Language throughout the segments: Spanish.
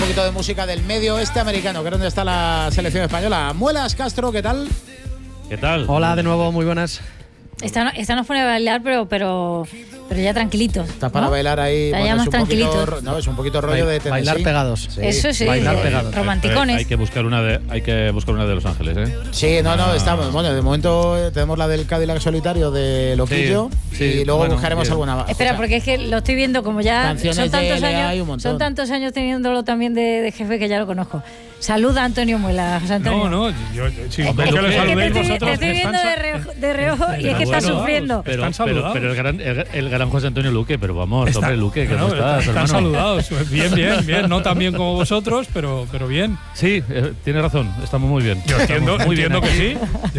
poquito de música del medio oeste americano, que es donde está la selección española. Muelas Castro, ¿qué tal? ¿Qué tal? Hola de nuevo, muy buenas. Esta nos pone a bailar, pero ya tranquilitos. Está para bailar ahí. Está ya más tranquilito. No, es un poquito rollo de Tennessee. Bailar pegados. Sí. Eso sí, bailar pegados. romanticones. Hay que buscar una de Los Ángeles, ¿eh? Sí, estamos. Bueno, de momento tenemos la del Cadillac solitario de Loquillo Sí, y luego bueno, buscaremos bien. alguna más. Espera, porque es que lo estoy viendo como ya Canciones son tantos de LA hay un años, montón. son tantos años teniéndolo también de jefe que ya lo conozco. Saluda a Antonio Muela, José Antonio. No, yo sí, Hombre, que le es que saludéis te vosotros. estoy viendo de reojo y es que estás Bueno, sufriendo. Pero Están saludados. el gran José Antonio Luque, pero vamos, hombre, Luque, ¿cómo estás, Están hermano? saludados. Bien. No tan bien como vosotros, pero bien. Sí, tienes razón, estamos muy bien. Yo entiendo que sí.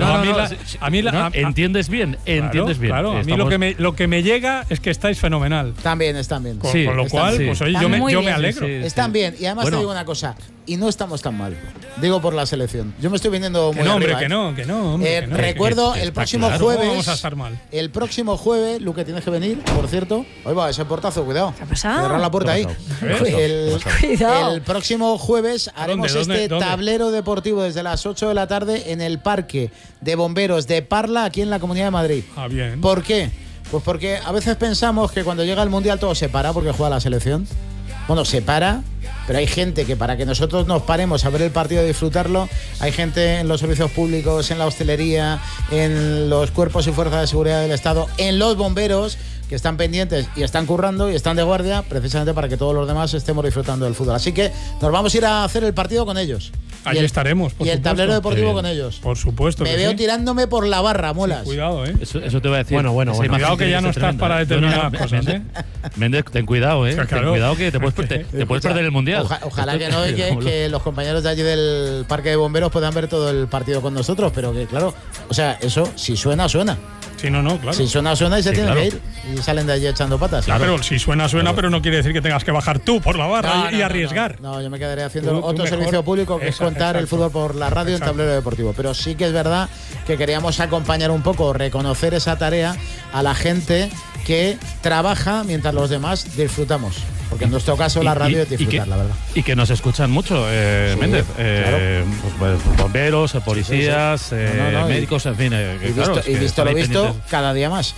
Entiendes bien, entiendes bien. Claro, a mí lo que me llega es que estáis fenomenal. Están bien. Sí, Con lo cual, sí. pues oye, Están muy yo me bien. alegro. Sí, sí. Están bien. Y además Bueno. te digo una cosa. Y no estamos tan mal. Digo por la selección. Yo me estoy viniendo muy Hombre, arriba, que no, hombre, que no. Recuerdo que el está próximo claro. jueves. ¿Cómo vamos a estar mal? El próximo jueves, Luque, tienes que venir, por cierto. Ahí va, ese portazo, cuidado. ¿Qué ha pasado? Cerrar la puerta ¿Qué ahí. ha pasado? Cuidado. El próximo jueves haremos ¿Dónde? tablero deportivo desde las 8 de la tarde en el Parque de Bomberos de Parla, aquí en la Comunidad de Madrid. Ah, bien. ¿Por qué? Pues porque a veces pensamos que cuando llega el Mundial todo se para porque juega la selección. Bueno, se para, pero hay gente que para que nosotros nos paremos a ver el partido y disfrutarlo, hay gente en los servicios públicos, en la hostelería, en los cuerpos y fuerzas de seguridad del Estado, en los bomberos, que están pendientes y están currando y están de guardia precisamente para que todos los demás estemos disfrutando del fútbol. Así que nos vamos a ir a hacer el partido con ellos. Allí estaremos, por Y el supuesto. tablero deportivo Bien. con ellos. Por supuesto. Me que veo sí. tirándome por la barra, Muelas. Cuidado, Eso te voy a decir. Bueno. Esa imagen Cuidado que tiene ya no ser estás tremenda, para ¿eh? determinadas cosas, ¿eh? Méndez, ten cuidado, ¿eh? Claro. Ten cuidado que te puedes perder el Mundial. Ojalá que no, y que los compañeros de allí del Parque de Bomberos puedan ver todo el partido con nosotros, pero que claro, o sea, eso si suena, suena. Sí, no, claro. Si suena y se Sí, tienen claro. que ir y salen de allí echando patas. Claro. Pero si suena, pero no quiere decir que tengas que bajar tú por la barra y arriesgar. No, yo me quedaré haciendo Tú otro mejor. servicio público que es contar el Exacto. fútbol por la radio en tablero deportivo. Pero sí que es verdad que queríamos acompañar un poco, reconocer esa tarea a la gente que trabaja mientras los demás disfrutamos. Porque en nuestro caso la radio es disfrutar, la verdad. Y que nos escuchan mucho, Méndez. claro. Pues, bomberos, policías, sí. No, médicos, en fin. Y claro, es que visto están lo ahí visto, pendientes. cada día más.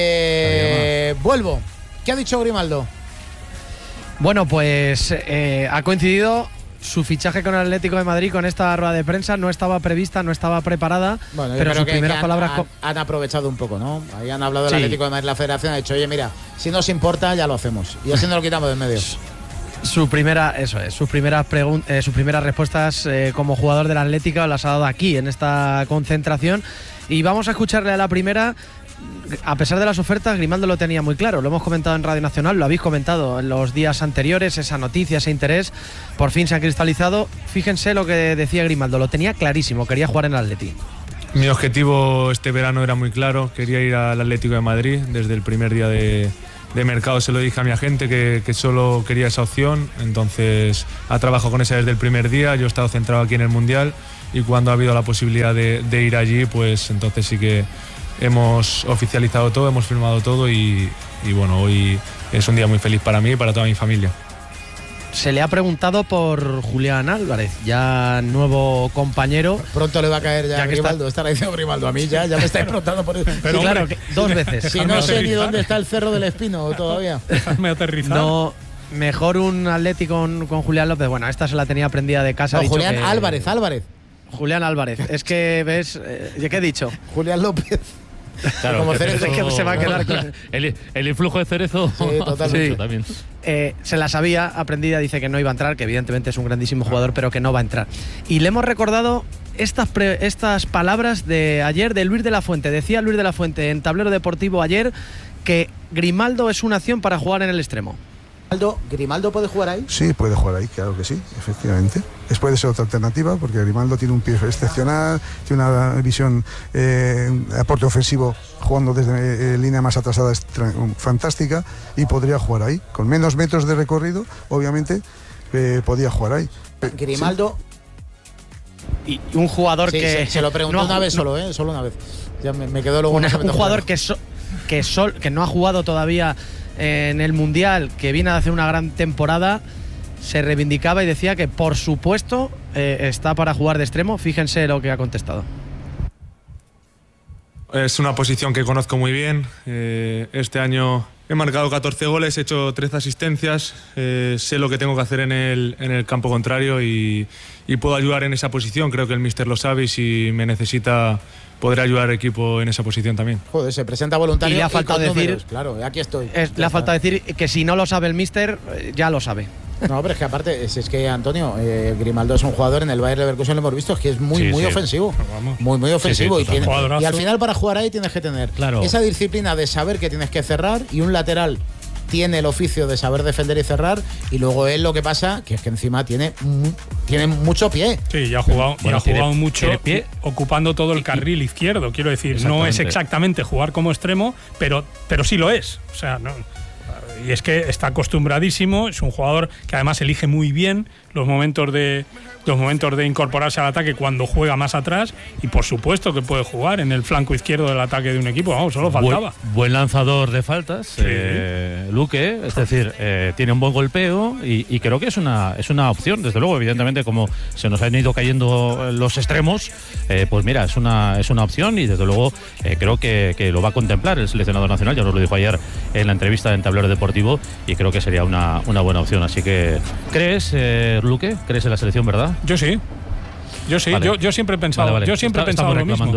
Vuelvo. ¿Qué ha dicho Grimaldo? Bueno, pues ha coincidido su fichaje con el Atlético de Madrid con esta rueda de prensa. No estaba prevista, no estaba preparada, Bueno, yo pero creo sus primeras palabras… han aprovechado un poco, ¿no? Ahí han hablado del Sí. Atlético de Madrid, la federación ha dicho, oye, mira, si nos importa, ya lo hacemos. Y así nos lo quitamos del medio. sus primeras respuestas como jugador del Atlético las ha dado aquí, en esta concentración. Y vamos a escucharle a la primera. A pesar de las ofertas, Grimaldo lo tenía muy claro. Lo hemos comentado en Radio Nacional, lo habéis comentado en los días anteriores. Esa noticia, ese interés, por fin se ha cristalizado. Fíjense lo que decía Grimaldo, lo tenía clarísimo, quería jugar en el Atleti. Mi objetivo este verano era muy claro, quería ir al Atlético de Madrid. Desde el primer día de mercado se lo dije a mi agente que solo quería esa opción, entonces ha trabajado con esa desde el primer día. Yo he estado centrado aquí en el Mundial y cuando ha habido la posibilidad de ir allí, pues entonces sí que hemos oficializado todo, hemos firmado todo y bueno, hoy es un día muy feliz para mí y para toda mi familia. Se le ha preguntado por Julián Álvarez, ya nuevo compañero. Pronto le va a caer ya a Ya que Grimaldo. Estará diciendo Grimaldo a mí, ya me estáis preguntando por eso. Pero Sí, claro, hombre, dos veces. Si no sé ni dónde está el Cerro del Espino todavía. Déjame aterrizar. No, mejor un Atleti con Julián López. Bueno, esta se la tenía aprendida de casa. No, ha dicho Julián que- Álvarez. Julián Álvarez. Es que ves, ¿qué he dicho? Julián López. Claro, Como que Cerezo. Es que se va a quedar con… el influjo de Cerezo. Sí, totalmente. Sí, también. Se la sabía aprendida, dice que no iba a entrar, que evidentemente es un grandísimo jugador, pero que no va a entrar. Y le hemos recordado estas palabras de ayer de Luis de la Fuente. Decía Luis de la Fuente en Tablero Deportivo ayer que Grimaldo es una opción para jugar en el extremo. ¿Grimaldo puede jugar ahí? Sí, puede jugar ahí, claro que sí, efectivamente. Puede ser otra alternativa porque Grimaldo tiene un pie excepcional, tiene una visión, aporte ofensivo jugando desde línea más atrasada fantástica y podría jugar ahí. Con menos metros de recorrido, obviamente, podía jugar ahí. Grimaldo. Y un jugador Sí, que… se lo pregunté no, una vez solo, solo una vez. Ya me quedó luego un jugador que no ha jugado todavía en el Mundial, que viene a hacer una gran temporada se reivindicaba y decía que por supuesto está para jugar de extremo. Fíjense lo que ha contestado. Es una posición que conozco muy bien. Este año he marcado 14 goles, he hecho 13 asistencias. Sé lo que tengo que hacer en el campo contrario y puedo ayudar en esa posición. Creo que el míster lo sabe y si me necesita podré ayudar al equipo en esa posición también. Joder, se presenta voluntario. Y le ha faltado decir, números. Claro, aquí estoy. Le ha faltado decir que si no lo sabe el míster, ya lo sabe. No, pero es que aparte, es que Antonio, Grimaldo es un jugador, en el Bayer Leverkusen lo hemos visto, es que es muy ofensivo. Muy ofensivo. Sí, y al final para jugar ahí tienes que tener esa disciplina de saber que tienes que cerrar, y un lateral tiene el oficio de saber defender y cerrar, y luego él lo que pasa que es que encima tiene mucho pie. Sí, y ha jugado mucho pie, ocupando todo el carril izquierdo, quiero decir, no es exactamente jugar como extremo, pero sí lo es. O sea, no. Y es que está acostumbradísimo, es un jugador que además elige muy bien los momentos de incorporarse al ataque cuando juega más atrás, y por supuesto que puede jugar en el flanco izquierdo del ataque de un equipo, vamos, solo faltaba. Buen lanzador de faltas, sí. Luque, es decir, tiene un buen golpeo y creo que es una opción, desde luego, evidentemente, como se nos han ido cayendo los extremos, pues mira, es una opción, y desde luego creo que lo va a contemplar el seleccionador nacional, ya nos lo dijo ayer en la entrevista en Tablero Deportivo, y creo que sería una buena opción. Así que, ¿crees, Luque? ¿Crees en la selección, verdad? Yo sí. Vale. Yo siempre he pensado, vale. Yo siempre he pensado lo mismo.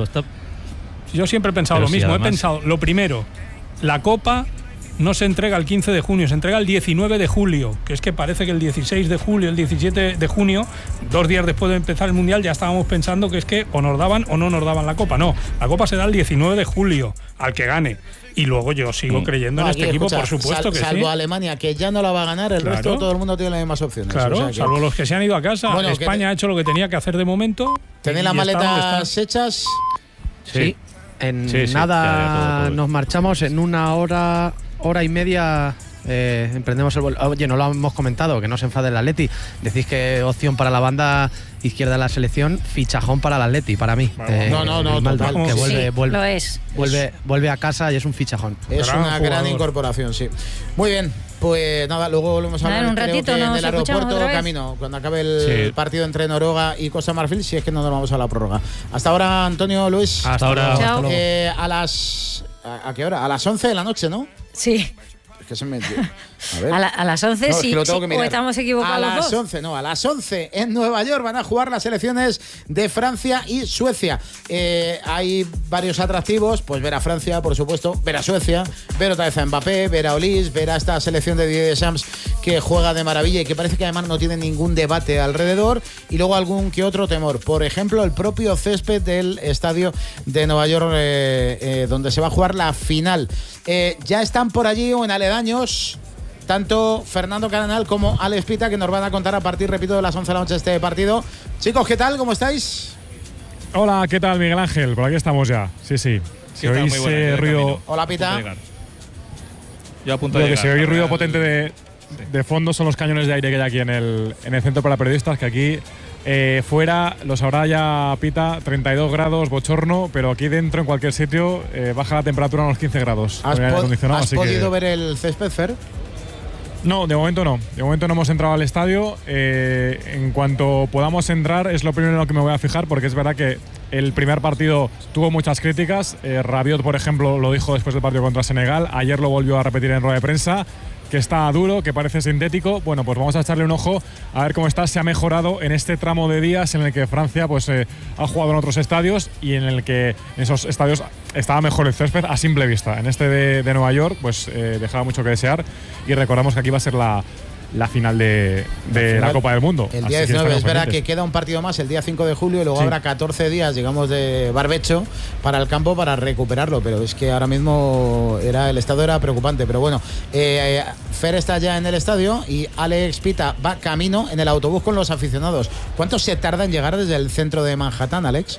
Yo siempre he pensado lo mismo. Además, he pensado, lo primero, la Copa no se entrega el 15 de junio, se entrega el 19 de julio, que es que parece que el 16 de julio, el 17 de junio, 2 días después de empezar el Mundial, ya estábamos pensando que es que o nos daban o no nos daban la Copa. No, la Copa se da el 19 de julio, al que gane. Y luego yo sigo creyendo en este equipo, por supuesto que sí. Salvo Alemania, que ya no la va a ganar, el resto todo el mundo tiene las mismas opciones. Claro, o sea que, salvo los que se han ido a casa. Bueno, España ha hecho lo que tenía que hacer de momento. ¿Tenéis las maletas hechas? Sí. Nada, nos marchamos en una hora y media. Emprendemos el vuelo. Oye, no lo hemos comentado, que no se enfade el Atleti. Decís que opción para la banda izquierda de la selección, fichajón para el Atleti, para mí. No, total, que lo es. Vuelve a casa y es un fichajón. Es una gran incorporación, sí. Muy bien, pues nada, luego volvemos a hablar un ratito, en el aeropuerto camino, cuando acabe el partido entre Noruega y Costa Marfil, si es que no nos vamos a la prórroga. Hasta ahora, Antonio, Luis. Hasta ahora. Chao. ¿A qué hora? A las 11 de la noche, ¿no? Sí. Que se me... A las 11 sí, o estamos equivocados. A las 11 en Nueva York van a jugar las selecciones de Francia y Suecia. Hay varios atractivos, pues ver a Francia, por supuesto, ver a Suecia, ver otra vez a Mbappé, ver a Olise, ver a esta selección de Didier Deschamps que juega de maravilla y que parece que además no tiene ningún debate alrededor, y luego algún que otro temor. Por ejemplo, el propio césped del estadio de Nueva York, donde se va a jugar la final. Ya están por allí o en aledaños tanto Fernando Caranal como Alex Pita, que nos van a contar a partir, repito, de las 11 de la noche este partido. Chicos, ¿qué tal? ¿Cómo estáis? Hola, ¿qué tal, Miguel Ángel? Por aquí estamos ya. Sí. Si oís ruido... Hola, Pita. Yo apunto a llegar. Que si oís ruido potente de fondo son los cañones de aire que hay aquí en el centro para periodistas, que aquí fuera, lo sabrá ya Pita, 32 grados, bochorno, pero aquí dentro, en cualquier sitio, baja la temperatura a unos 15 grados. ¿Has podido ver el césped, Fer? No, de momento no. De momento no hemos entrado al estadio. En cuanto podamos entrar es lo primero en lo que me voy a fijar, porque es verdad que el primer partido tuvo muchas críticas. Rabiot, por ejemplo, lo dijo después del partido contra Senegal. Ayer lo volvió a repetir en rueda de prensa, que está duro, que parece sintético. Bueno, pues vamos a echarle un ojo a ver cómo está. Se ha mejorado en este tramo de días en el que Francia pues, ha jugado en otros estadios y en el que en esos estadios estaba mejor el césped a simple vista. En este de Nueva York pues dejaba mucho que desear, y recordamos que aquí va a ser la final de la Copa del Mundo. El día 19, es verdad que queda un partido más el día 5 de julio y luego habrá 14 días, digamos, de barbecho para el campo para recuperarlo, pero es que ahora mismo el estado era preocupante. Pero bueno, Fer está ya en el estadio y Alex Pita va camino en el autobús con los aficionados. ¿Cuánto se tarda en llegar desde el centro de Manhattan, Alex?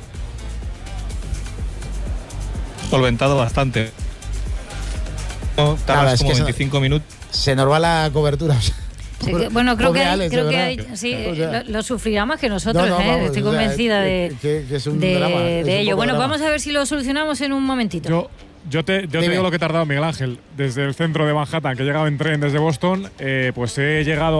Solventado bastante. Tardas como 25 minutos. Se nos va la cobertura. Sí, bueno, creo que lo sufrirá más que nosotros, estoy convencida de es un drama, de ello. Bueno, drama. vamos a ver si lo solucionamos en un momentito. Yo te digo lo que he tardado, Miguel Ángel. Desde el centro de Manhattan, que he llegado en tren desde Boston, pues he llegado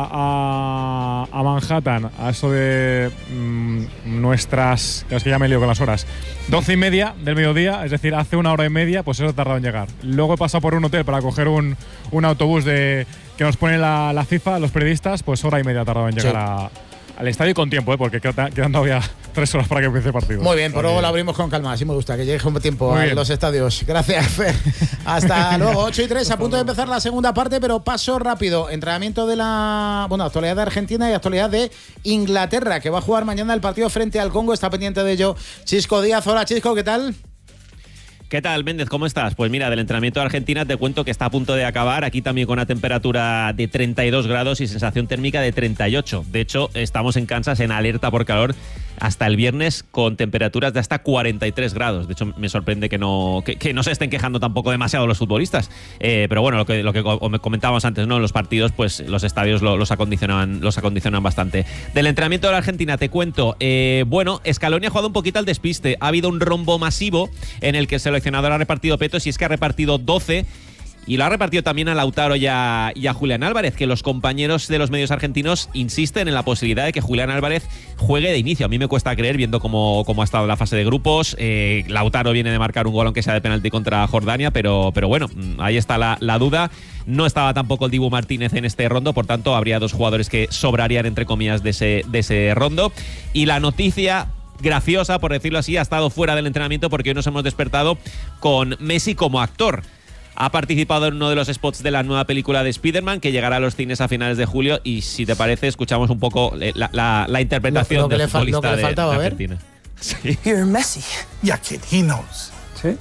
a Manhattan a eso de nuestras… Es que ya me lío con las horas. 12:30 del mediodía, es decir, hace 1 hora y media, pues eso he tardado en llegar. Luego he pasado por un hotel para coger un autobús que nos pone la FIFA, los periodistas, pues 1 hora y media ha tardado en llegar al estadio con tiempo, porque quedan todavía 3 horas para que empiece el partido. Muy bien, por luego lo abrimos con calma, así me gusta, que llegue un tiempo a los estadios. Gracias, Fer. Hasta luego, 8:03, a punto de empezar la segunda parte, pero paso rápido. Entrenamiento de actualidad de Argentina y actualidad de Inglaterra, que va a jugar mañana el partido frente al Congo. Está pendiente de ello Chisco Díaz. Hola, Chisco, ¿qué tal? ¿Qué tal, Méndez? ¿Cómo estás? Pues mira, del entrenamiento de Argentina te cuento que está a punto de acabar. Aquí también con una temperatura de 32 grados y sensación térmica de 38. De hecho, estamos en Kansas en alerta por calor hasta el viernes con temperaturas de hasta 43 grados. De hecho, me sorprende que no se estén quejando tampoco demasiado los futbolistas. Pero bueno, lo que comentábamos antes, ¿no? En los partidos, pues los estadios los acondicionan bastante. Del entrenamiento de la Argentina te cuento, Scaloni ha jugado un poquito al despiste. Ha habido un rombo masivo en el que el seleccionador ha repartido petos y es que ha repartido 12. Y lo ha repartido también a Lautaro y a Julián Álvarez, que los compañeros de los medios argentinos insisten en la posibilidad de que Julián Álvarez juegue de inicio. A mí me cuesta creer, viendo cómo ha estado la fase de grupos. Lautaro viene de marcar un gol, aunque sea de penalti, contra Jordania, pero bueno, ahí está la duda. No estaba tampoco el Dibu Martínez en este rondo, por tanto habría 2 jugadores que sobrarían, entre comillas, de ese rondo. Y la noticia graciosa, por decirlo así, ha estado fuera del entrenamiento, porque hoy nos hemos despertado con Messi como actor. Ha participado en uno de los spots de la nueva película de Spider-Man, que llegará a los cines a finales de julio. Y si te parece, escuchamos un poco la interpretación del futbolista de Argentina. Sí. You're Messi. Yeah, kid, he knows. Sí.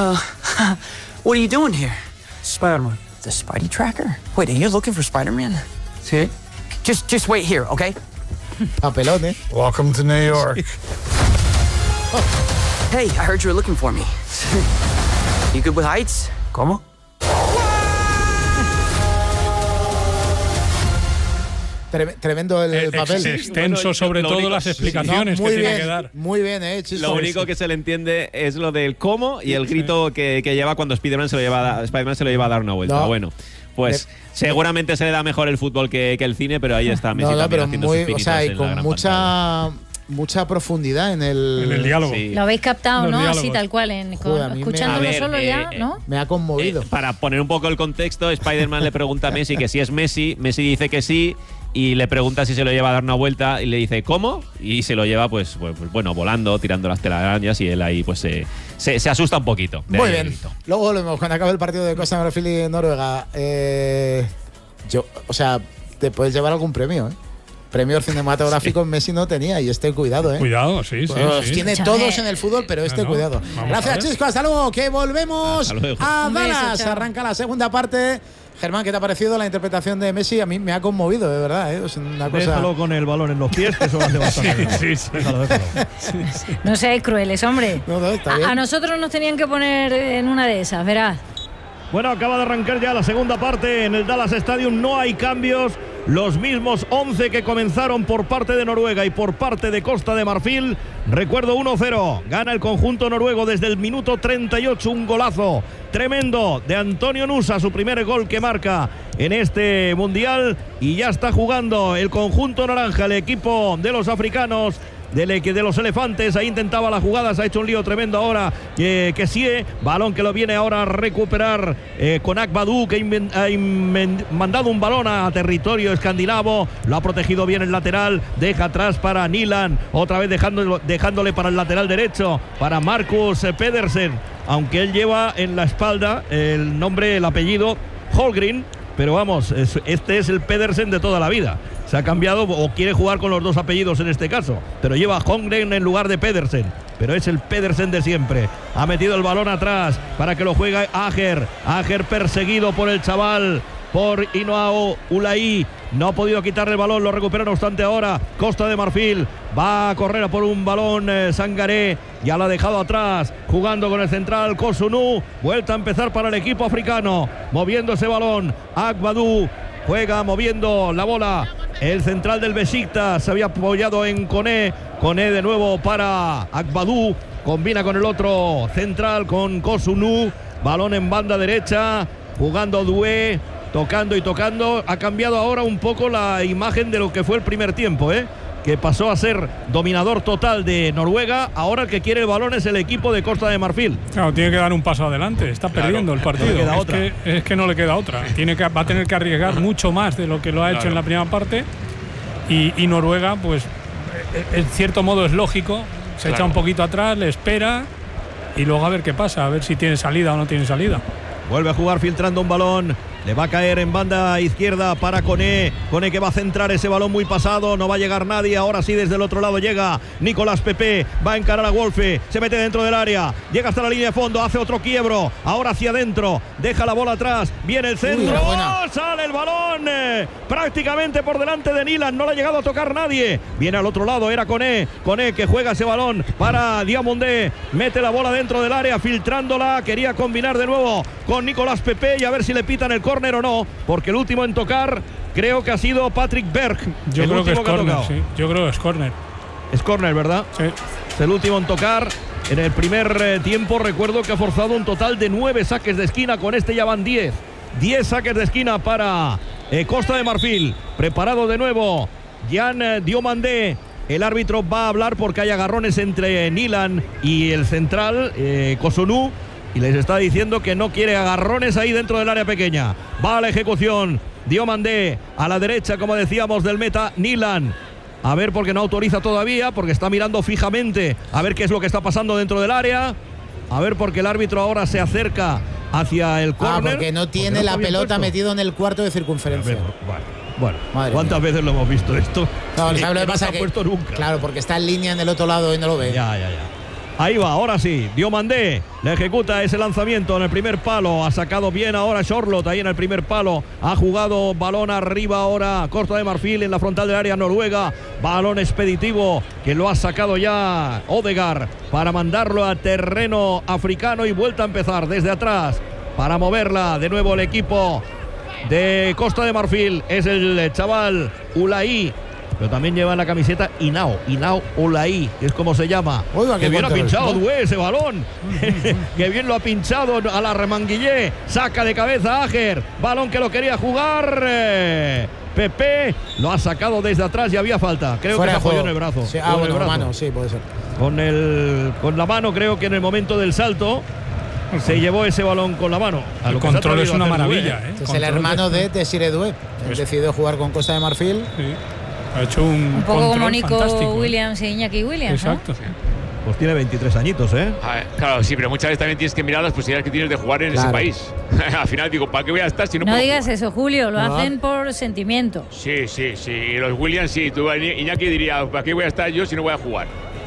What are you doing here? Spider-Man. The Spidey tracker? Wait, are you looking for Spider-Man? Sí. Just wait here, okay? Papelón, ¿eh? Welcome to New York. Hey, I heard you were looking for me. You good with heights? ¿Cómo? Tremendo el papel. Extenso, sobre todo las explicaciones que tiene que dar. Muy bien, Chisco. Lo único que se le entiende es lo del cómo y el grito que lleva cuando Spider-Man se lo lleva a dar una vuelta. Bueno, pues seguramente se le da mejor el fútbol que el cine, pero ahí está Messi también haciendo sus pinitos, y con mucha profundidad en el diálogo. Sí. Lo habéis captado, ¿no? Diálogos. Así tal cual, escuchándolo solo ya, ¿no? Me ha conmovido. Para poner un poco el contexto, Spider-Man le pregunta a Messi que si es Messi dice que sí, y le pregunta si se lo lleva a dar una vuelta y le dice ¿cómo? Y se lo lleva pues volando, tirando las telarañas, y él ahí pues se asusta un poquito. Muy bien. Luego volvemos cuando acabe el partido de Costa de Marfil y Noruega. Te puedes llevar algún premio, ¿eh? Premio cinematográfico Messi no tenía, y cuidado, ¿eh? Cuidado, sí. Tiene todos en el fútbol, pero cuidado. Gracias, Chisco, hasta luego, que volvemos a Dallas. Arranca la segunda parte. Germán, ¿qué te ha parecido la interpretación de Messi? A mí me ha conmovido, de verdad, ¿eh? Es una cosa… Déjalo con el balón en los pies, que eso lo hace bastante. Sí. Déjalo. No seáis crueles, hombre. No, está bien. A nosotros nos tenían que poner en una de esas, verás. Bueno, acaba de arrancar ya la segunda parte en el Dallas Stadium. No hay cambios. Los mismos 11 que comenzaron por parte de Noruega y por parte de Costa de Marfil. Recuerdo, 1-0. Gana el conjunto noruego desde el minuto 38. Un golazo tremendo de Antonio Nusa, su primer gol que marca en este mundial. Y ya está jugando el conjunto naranja, el equipo de los africanos, de los elefantes. Ahí intentaba la jugada, se ha hecho un lío tremendo ahora que sí, balón que lo viene ahora a recuperar con Akbadou, que ha mandado un balón a territorio escandinavo, lo ha protegido bien el lateral, deja atrás para Nilan, otra vez dejándole para el lateral derecho, para Marcus Pedersen, aunque él lleva en la espalda el apellido Holmgren, pero vamos, este es el Pedersen de toda la vida. Se ha cambiado, o quiere jugar con los dos apellidos en este caso, pero lleva Holmgren en lugar de Pedersen, pero es el Pedersen de siempre. Ha metido el balón atrás para que lo juegue Ager perseguido por el chaval, por Inoao Ulai. No ha podido quitarle el balón, lo recupera no obstante ahora Costa de Marfil. Va a correr por un balón Sangaré, ya lo ha dejado atrás, jugando con el central Kosunu. Vuelta a empezar para el equipo africano, moviendo ese balón Akbadou, juega moviendo la bola. El central del Besiktas se había apoyado en Koné de nuevo para Akbadou, combina con el otro central, con Kosunu, balón en banda derecha, jugando Doué, tocando y tocando. Ha cambiado ahora un poco la imagen de lo que fue el primer tiempo, que pasó a ser dominador total de Noruega. Ahora el que quiere el balón es el equipo de Costa de Marfil. Claro, tiene que dar un paso adelante. Está perdiendo el partido. No es que no le queda otra. Va a tener que arriesgar mucho más de lo que lo ha hecho en la primera parte. Y Noruega, pues, en cierto modo es lógico. Se echa un poquito atrás, le espera y luego a ver qué pasa, a ver si tiene salida o no tiene salida. Vuelve a jugar filtrando un balón. Le va a caer en banda izquierda para Koné. Koné que va a centrar ese balón muy pasado. No va a llegar nadie. Ahora sí, desde el otro lado llega Nicolás Pepe. Va a encarar a Wolfe. Se mete dentro del área. Llega hasta la línea de fondo. Hace otro quiebro. Ahora hacia adentro. Deja la bola atrás. Viene el centro. Sale el balón. Prácticamente por delante de Nilan. No le ha llegado a tocar nadie. Viene al otro lado. Era Koné. Koné que juega ese balón para Diamondé. Mete la bola dentro del área. Filtrándola. Quería combinar de nuevo con Nicolás Pepe. Y a ver si le pitan el córner o no, porque el último en tocar creo que ha sido Patrick Berg. Yo creo que es córner, sí. Yo creo que es córner. Es córner, ¿verdad? Sí. Es el último en tocar. En el primer tiempo recuerdo que ha forzado un total de 9 saques de esquina. Con este ya van 10. 10 saques de esquina para Costa de Marfil. Preparado de nuevo Jan Diomandé. El árbitro va a hablar porque hay agarrones entre Nilan y el central Kosunu. Y les está diciendo que no quiere agarrones ahí dentro del área pequeña. Va a la ejecución Diomandé, a la derecha, como decíamos, del meta Nilan. A ver, porque no autoriza todavía, porque está mirando fijamente a ver qué es lo que está pasando dentro del área. A ver, porque el árbitro ahora se acerca hacia el córner. Porque no tiene la pelota metido en el cuarto de circunferencia. Bueno, ¿cuántas veces lo hemos visto esto? No, ¿sabes lo que no pasa? se ha puesto nunca. Claro, porque está en línea en el otro lado y no lo ve. Ya. Ahí va, ahora sí, Diomandé le ejecuta ese lanzamiento en el primer palo. Ha sacado bien ahora Charlotte ahí en el primer palo. Ha jugado balón arriba ahora Costa de Marfil en la frontal del área Noruega. Balón expeditivo que lo ha sacado ya Odegaard para mandarlo a terreno africano y vuelta a empezar desde atrás para moverla de nuevo el equipo de Costa de Marfil. Es el chaval Ulaí. Pero también lleva en la camiseta Inao Olaí, que es como se llama. Oiga, que bien ha pinchado Doué ese balón. Que bien lo ha pinchado a la Remanguillé. Saca de cabeza Ager. Balón que lo quería jugar. Pepe lo ha sacado desde atrás y había falta. Creo que se apoyó en el brazo. Sí, bueno, la mano, sí, puede ser. Con la mano, creo que en el momento del salto se llevó ese balón con la mano. El control es una maravilla. Es el hermano de Desiré Doué. Él decidió jugar con Costa de Marfil. Sí. Ha hecho un poco como Nico fantástico. Williams y Iñaki Williams. Exacto. ¿no? Pues tiene 23 añitos, ¿eh? Claro, sí, pero muchas veces también tienes que mirar las posibilidades que tienes de jugar en ese país. Al final digo, ¿para qué voy a estar si no No puedo digas jugar? eso, Julio, lo hacen por sentimiento. Sí. Y los Williams, sí. Tú, Iñaki diría, ¿para qué voy a estar yo si no voy a jugar?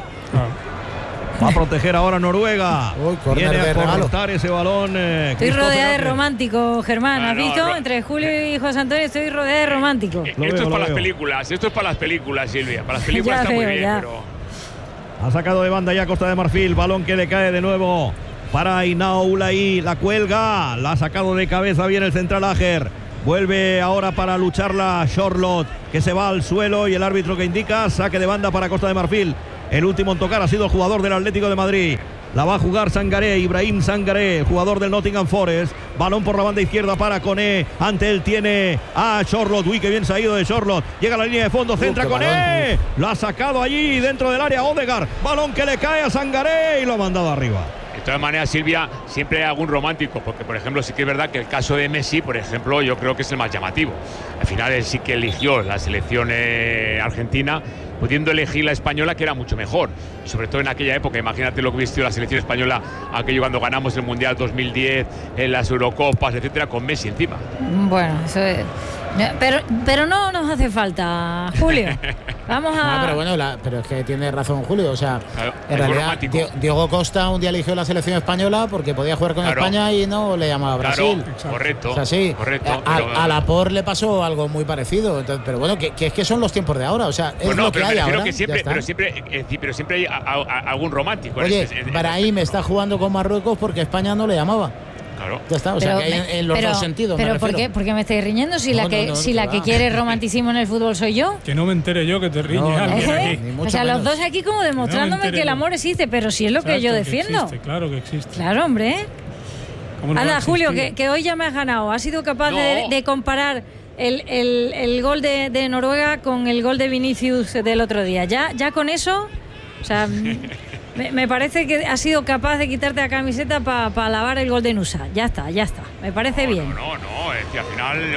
Va a proteger ahora Noruega. Viene a cortar ese balón. Estoy rodeada de romántico, Germán. ¿Has visto? Entre Julio y José Antonio estoy rodeada de romántico. Esto es para las películas. Esto es para las películas, Silvia. Para las películas está muy bien, pero... Ha sacado de banda ya Costa de Marfil. Balón que le cae de nuevo para Inao Ulaí. La cuelga. La ha sacado de cabeza bien el central Ager. Vuelve ahora para lucharla Charlotte, que se va al suelo y el árbitro que indica saque de banda para Costa de Marfil. El último en tocar ha sido el jugador del Atlético de Madrid. La va a jugar Sangaré, Ibrahim Sangaré, jugador del Nottingham Forest. Balón por la banda izquierda para Koné. Ante él tiene a Charlotte. Uy, qué bien se ha ido de Charlotte. Llega a la línea de fondo, centra Koné. Lo ha sacado allí dentro del área Odegaard. Balón que le cae a Sangaré y lo ha mandado arriba. De todas maneras, Silvia, siempre hay algún romántico, porque por ejemplo sí que es verdad que el caso de Messi, por ejemplo, yo creo que es el más llamativo. Al final él sí que eligió la selección argentina, pudiendo elegir la española, que era mucho mejor. Y sobre todo en aquella época, imagínate lo que vistió la selección española, aquello cuando ganamos el Mundial 2010, en las Eurocopas, etcétera, con Messi encima. Bueno, eso es... Pero no nos hace falta, Julio. Vamos a... No, pero bueno, pero es que tiene razón Julio. O sea, claro, en realidad Diego Costa un día eligió la selección española porque podía jugar con España y no le llamaba a Brasil. Correcto. O sea, sí. Correcto. A Laporte le pasó algo muy parecido. Entonces, pero bueno, que es que son los tiempos de ahora. O sea, es lo que hay ahora. Que siempre, pero siempre hay algún romántico. Oye, Brahim está jugando con Marruecos porque España no le llamaba. Claro. Ya está, o sea, que hay en los dos sentidos. Pero ¿por qué me estáis riñendo si la que quiere romanticismo en el fútbol soy yo? Que no me entere yo que te riñe alguien aquí. O sea, los dos aquí como demostrándome que el amor existe, pero si es lo que yo defiendo. Existe, claro que existe. Claro, hombre. No anda, Julio, que hoy ya me has ganado. Has sido capaz de comparar el gol de Noruega con el gol de Vinicius del otro día. Ya con eso, o sea, me parece que has sido capaz de quitarte la camiseta para alabar el gol de Nusa. Ya está. Me parece bien. No, es que al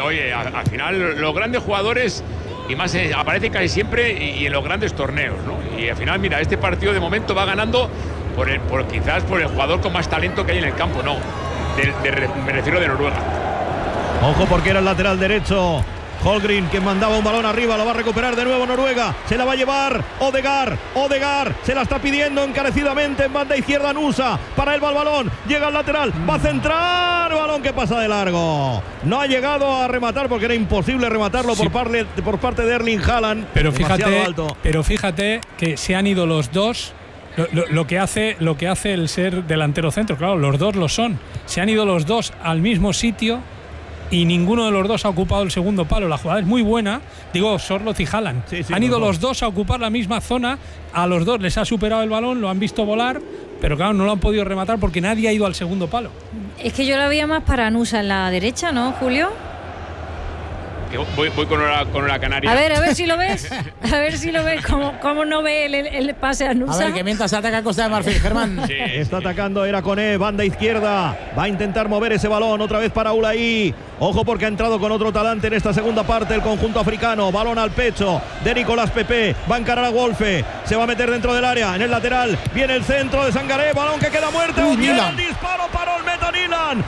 final los grandes jugadores y más aparecen casi siempre y en los grandes torneos, ¿no? Y al final, mira, este partido de momento va ganando quizás por el jugador con más talento que hay en el campo, no. Me refiero de Noruega. Ojo porque era el lateral derecho Holmgren, que mandaba un balón arriba, lo va a recuperar de nuevo Noruega, se la va a llevar Odegaard, se la está pidiendo encarecidamente en banda izquierda Nusa, para él va el balón, llega al lateral, va a centrar, balón que pasa de largo, no ha llegado a rematar porque era imposible rematarlo por parte de Erling Haaland, pero fíjate que se han ido los dos. Lo que hace el ser delantero centro, claro, los dos lo son. Se han ido los dos al mismo sitio y ninguno de los dos ha ocupado el segundo palo. La jugada es muy buena, digo, Sorloth y Haaland. Han ido los dos a ocupar la misma zona, a los dos les ha superado el balón, lo han visto volar, pero claro, no lo han podido rematar porque nadie ha ido al segundo palo. Es que yo la veía más para Nusa en la derecha, ¿no, Julio? Que voy con una canaria. A ver si lo ves. A ver si lo ves. ¿Cómo no ve el pase a Nusa? A ver, que mientras ataca Costa de Marfil, Germán. Sí, está atacando Erakoné, banda izquierda. Va a intentar mover ese balón otra vez para Ulai. Ojo porque ha entrado con otro talante en esta segunda parte el conjunto africano. Balón al pecho de Nicolás Pepe. Va a encarar a Wolfe. Se va a meter dentro del área. En el lateral viene el centro de Sangaré. Balón que queda muerto. Viene el disparo. Paró el meta Nilan.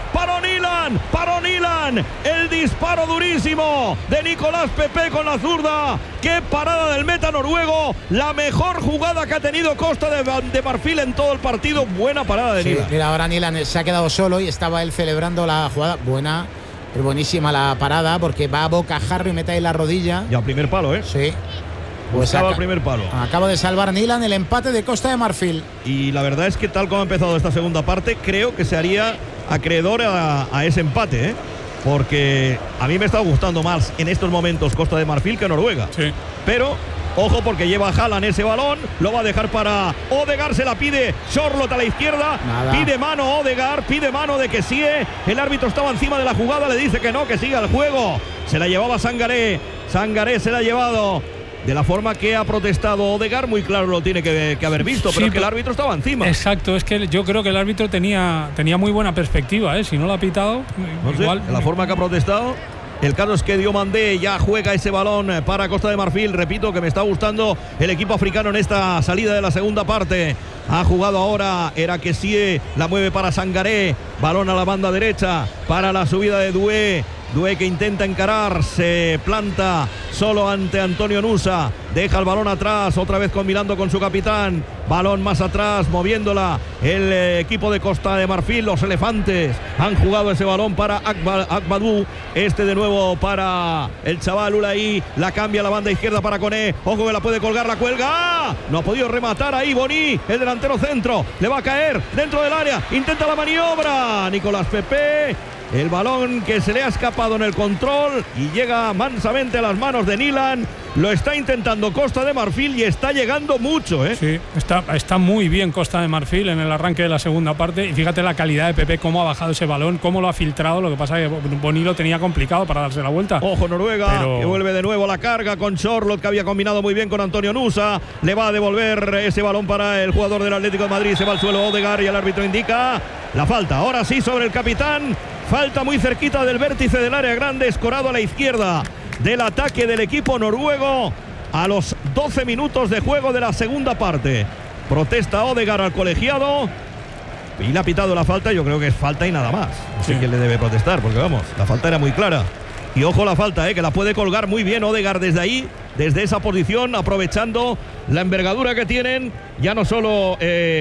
Paró Nilan. El disparo durísimo de Nicolás Pepe con la zurda. Qué parada del meta noruego. La mejor jugada que ha tenido Costa de Marfil en todo el partido. Buena parada de Nilan. Mira, ahora Nilan se ha quedado solo y estaba él celebrando la jugada. Es buenísima la parada porque va a bocajarro y mete ahí la rodilla. Ya primer palo, ¿eh? Sí. Pues el primer palo. Acaba de salvar Nilan el empate de Costa de Marfil. Y la verdad es que tal como ha empezado esta segunda parte, creo que se haría acreedor a ese empate, ¿eh? Porque a mí me está gustando más en estos momentos Costa de Marfil que Noruega. Sí. Pero ojo porque lleva Haaland ese balón, lo va a dejar para Odegaard, se la pide Sorloth a la izquierda. Nada. Pide mano Odegaard, pide mano de Kessie. El árbitro estaba encima de la jugada, le dice que no, que siga el juego. Se la llevaba Sangaré se la ha llevado. De la forma que ha protestado Odegaard, muy claro lo tiene que haber visto, pero es que el árbitro estaba encima. Exacto, es que yo creo que el árbitro tenía muy buena perspectiva, ¿eh? Si no lo ha pitado, no igual. Sé, de la forma que ha protestado. El caso es que Diomandé ya juega ese balón para Costa de Marfil. Repito que me está gustando el equipo africano en esta salida de la segunda parte. Ha jugado ahora Kessie, la mueve para Sangaré. Balón a la banda derecha para la subida de Doué. Doué que intenta encarar, se planta solo ante Antonio Nusa, deja el balón atrás, otra vez combinando con su capitán, balón más atrás, moviéndola el equipo de Costa de Marfil, los elefantes han jugado ese balón para Akbadou, de nuevo para el chaval Ulai, la cambia a la banda izquierda para Koné, ojo que la puede colgar, la cuelga, no ha podido rematar ahí Boni, el delantero centro, le va a caer dentro del área, intenta la maniobra, Nicolás Pepe. El balón que se le ha escapado en el control y llega mansamente a las manos de Nilan. Lo está intentando Costa de Marfil y está llegando mucho, ¿eh? Sí, está muy bien Costa de Marfil en el arranque de la segunda parte. Y fíjate la calidad de Pepe, cómo ha bajado ese balón, cómo lo ha filtrado. Lo que pasa es que Boni lo tenía complicado para darse la vuelta. Ojo Noruega, que vuelve de nuevo a la carga con Sorloth, que había combinado muy bien con Antonio Nusa. Le va a devolver ese balón para el jugador del Atlético de Madrid. Se va al suelo Odegaard y el árbitro indica la falta. Ahora sí sobre el capitán. Falta muy cerquita del vértice del área grande, escorado a la izquierda del ataque del equipo noruego a los 12 minutos de juego de la segunda parte. Protesta Odegaard al colegiado y le ha pitado la falta. Yo creo que es falta y nada más. No sé quién le debe protestar porque vamos, la falta era muy clara. Y ojo la falta, que la puede colgar muy bien Odegaard desde ahí, desde esa posición, aprovechando la envergadura que tienen ya no solo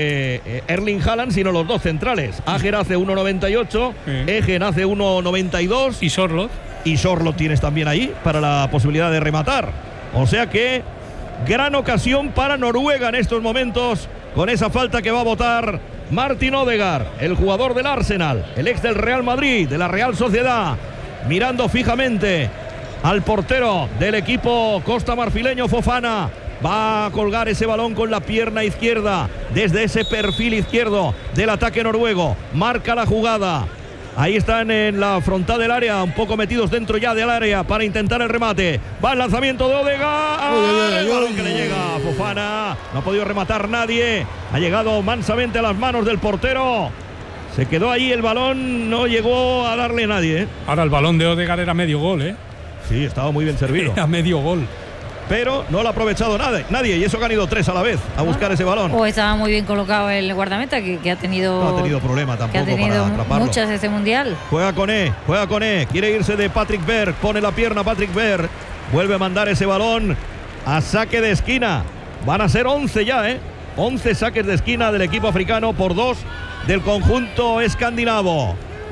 Erling Haaland, sino los dos centrales. Ager hace 1,98, Egen hace 1,92 y Sorloth tienes también ahí para la posibilidad de rematar. O sea que gran ocasión para Noruega en estos momentos con esa falta que va a votar Martin Odegaard, el jugador del Arsenal, el ex del Real Madrid, de la Real Sociedad, mirando fijamente al portero del equipo costamarfileño, Fofana. Va a colgar ese balón con la pierna izquierda desde ese perfil izquierdo del ataque noruego. Marca la jugada. Ahí están en la frontal del área, un poco metidos dentro ya del área para intentar el remate. Va el lanzamiento de Odegaard. El balón que le llega a Fofana. No ha podido rematar nadie. Ha llegado mansamente a las manos del portero. Se quedó ahí el balón, no llegó a darle nadie. Ahora el balón de Odegaard era medio gol, Sí, estaba muy bien servido. Era medio gol. Pero no lo ha aprovechado nadie, y eso que han ido 3 a la vez a buscar ese balón. O estaba muy bien colocado el guardameta, que ha tenido. No ha tenido problema tampoco que ha tenido para atraparlo. Muchas este mundial. Juega con E, quiere irse de Patrick Berg, pone la pierna Patrick Berg, vuelve a mandar ese balón a saque de esquina. Van a ser 11 ya, 11 saques de esquina del equipo africano por 2 del conjunto escandinavo.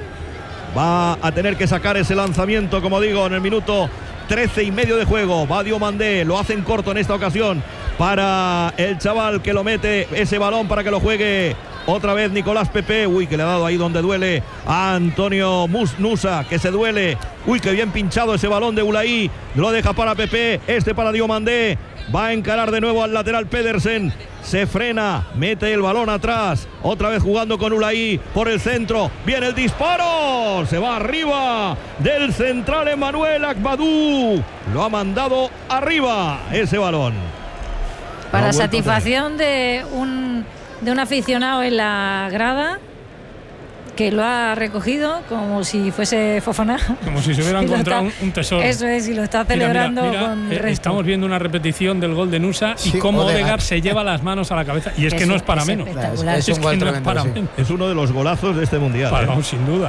Va a tener que sacar ese lanzamiento, como digo, en el minuto 13 y medio de juego. Va Diomandé, lo hacen corto en esta ocasión para el chaval que lo mete ese balón para que lo juegue otra vez Nicolás Pepe. Uy, que le ha dado ahí donde duele a Antonio Nusa, que se duele. Uy, que bien pinchado ese balón de Ulaí. Lo deja para Pepe, para Diomandé. Va a encarar de nuevo al lateral Pedersen. Se frena, mete el balón atrás. Otra vez jugando con Ulaí por el centro. Viene el disparo. Se va arriba del central Emmanuel Agbadou. Lo ha mandado arriba ese balón. Para satisfacción de un aficionado en la grada, que lo ha recogido como si fuese Fofana. Como si se hubiera encontrado un tesoro. Eso es, y lo está celebrando con el resto. Estamos viendo una repetición del gol de Nusa y cómo Odegaard se lleva las manos a la cabeza. Y es que no es para menos. Es uno de los golazos de este mundial. Sin duda.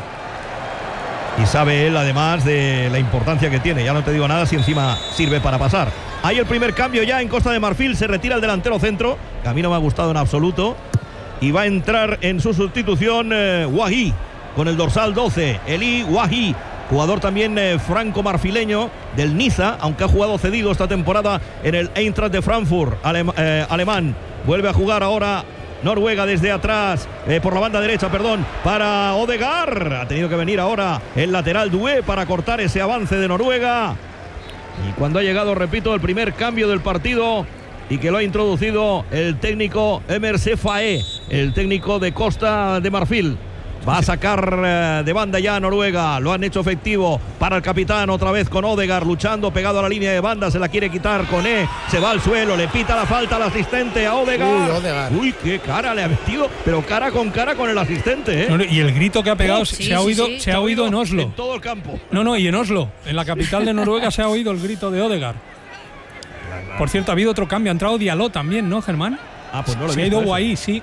Y sabe él además de la importancia que tiene. Ya no te digo nada si encima sirve para pasar. Hay el primer cambio ya en Costa de Marfil. Se retira el delantero centro, que a mí no me ha gustado en absoluto. Y va a entrar en su sustitución Wahi, con el dorsal 12, Eli Wahi, jugador también franco-marfileño del Niza, aunque ha jugado cedido esta temporada en el Eintracht de Frankfurt, alemán. Vuelve a jugar ahora Noruega desde atrás, por la banda derecha, para Odegaard. Ha tenido que venir ahora el lateral Doué para cortar ese avance de Noruega. Y cuando ha llegado, repito, el primer cambio del partido, y que lo ha introducido el técnico Emer Sefae, el técnico de Costa de Marfil. Va a sacar de banda ya a Noruega. Lo han hecho efectivo para el capitán, otra vez con Odegaard luchando pegado a la línea de banda. Se la quiere quitar con se va al suelo, le pita la falta al asistente a Odegaard. Uy, qué cara le ha metido, pero cara con el asistente. Y el grito que ha pegado se ha oído en Oslo. En todo el campo. Y en Oslo, en la capital de Noruega, se ha oído el grito de Odegaard. Por cierto, ha habido otro cambio. Ha entrado Diallo también, ¿no, Germán? Pues no lo he visto. Se ha ido Guaí, sí.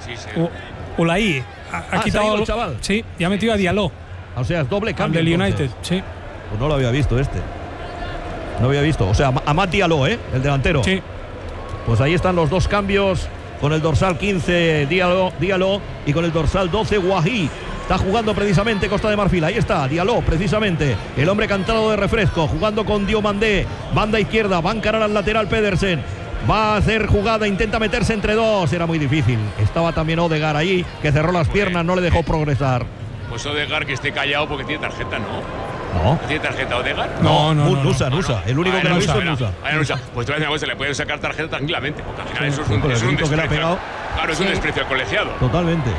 Ulaí. Ha quitado el chaval. Sí, y ha metido a Diallo. O sea, es doble cambio. Del United, sí. Pues no lo había visto No había visto. O sea, Amat Diallo, el delantero. Sí. Pues ahí están los dos cambios. Con el dorsal 15, Diallo, y con el dorsal 12, Wahi. Está jugando precisamente Costa de Marfil. Ahí está, Diallo, precisamente. El hombre cantado de refresco. Jugando con Diomandé. Banda izquierda. Va a encarar al lateral Pedersen. Va a hacer jugada. Intenta meterse entre dos. Era muy difícil. Estaba también Odegaard ahí, que cerró las piernas. No le dejó progresar. Pues Odegaard que esté callado porque tiene tarjeta, ¿no? ¿No? ¿Tiene tarjeta Odegaard? No. Nusa. El único que lo ha visto es Nusa. Pues te voy a decir una cosa, le pueden sacar tarjeta tranquilamente. Porque al final eso es un desprecio. Claro, es un desprecio al colegiado. Totalmente.